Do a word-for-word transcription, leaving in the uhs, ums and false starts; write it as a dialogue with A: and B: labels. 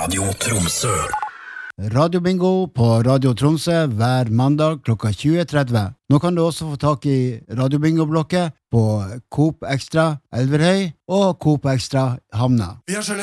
A: Radio Tromsø.
B: Radio Bingo på Radio Tromsø hver mandag klokka tjue tretti. Nå kan du også få tak i Radio Bingo-blokket på Coop Extra Elverhøy og Coop Extra Hamna.